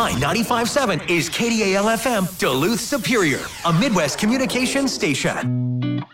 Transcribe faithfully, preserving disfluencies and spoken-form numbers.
My ninety-five point seven is K D A L F M, Duluth Superior, a Midwest communications station.